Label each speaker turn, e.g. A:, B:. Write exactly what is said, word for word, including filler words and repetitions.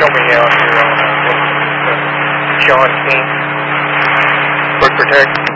A: show me out here on uh, John King. Quick Protect.